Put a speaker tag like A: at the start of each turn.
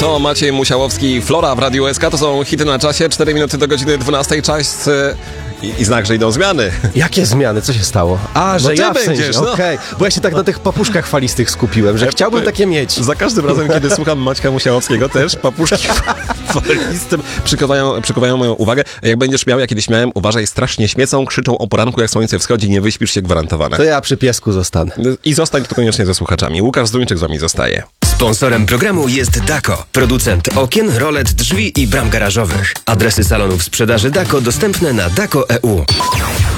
A: To Maciej Musiałowski, Flora w Radiu SK. To są hity na czasie, 4 minuty do godziny 12. Czas i znak, że idą zmiany.
B: Jakie zmiany? Co się stało? A, że
A: ty
B: ja w sensie,
A: będziesz, no.
B: okej. Bo ja się tak na tych papuszkach falistych skupiłem, że chciałbym takie mieć.
A: Za każdym razem, kiedy słucham Maćka Musiałowskiego, też papuszki falistym przykuwają moją uwagę. Jak będziesz miał, ja kiedyś miałem, uważaj, strasznie śmiecą, krzyczą o poranku, jak słońce wschodzi, nie wyśpisz się, gwarantowane.
B: To ja przy piesku zostanę.
A: I zostań tu koniecznie ze słuchaczami. Łukasz Zduńczyk z wami zostaje.
C: Sponsorem programu jest Dako, producent okien, rolet, drzwi i bram garażowych. Adresy salonów sprzedaży Dako dostępne na dako.eu.